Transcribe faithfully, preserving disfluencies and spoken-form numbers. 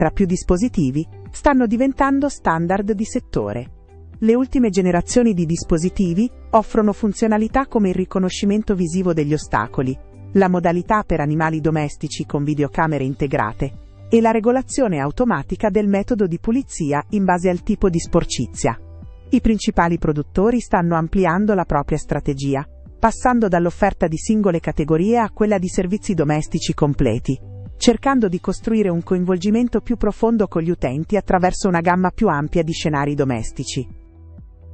tra più dispositivi, stanno diventando standard di settore. Le ultime generazioni di dispositivi offrono funzionalità come il riconoscimento visivo degli ostacoli, la modalità per animali domestici con videocamere integrate e la regolazione automatica del metodo di pulizia in base al tipo di sporcizia. I principali produttori stanno ampliando la propria strategia, passando dall'offerta di singole categorie a quella di servizi domestici completi, cercando di costruire un coinvolgimento più profondo con gli utenti attraverso una gamma più ampia di scenari domestici.